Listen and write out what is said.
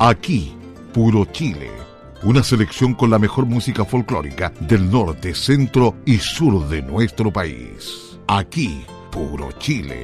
Aquí, puro Chile. Una selección con la mejor música folclórica del norte, centro y sur de nuestro país. Aquí, puro Chile.